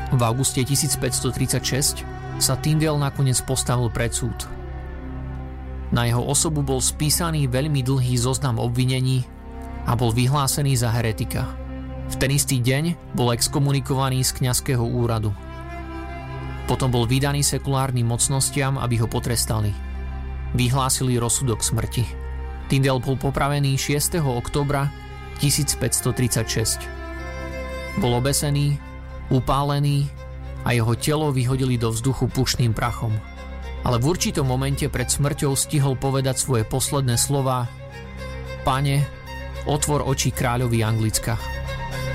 V auguste 1536 sa Tyndale nakoniec postavil pred súd. Na jeho osobu bol spísaný veľmi dlhý zoznam obvinení a bol vyhlásený za heretika. V ten istý deň bol exkomunikovaný z kňazského úradu. Potom bol vydaný sekulárnym mocnostiam, aby ho potrestali. Vyhlásili rozsudok smrti. Tyndale bol popravený 6. októbra 1536. Bol obesený, upálený a jeho telo vyhodili do vzduchu pušným prachom. Ale v určitom momente pred smrťou stihol povedať svoje posledné slová: Pane, otvor oči kráľovi Anglicka.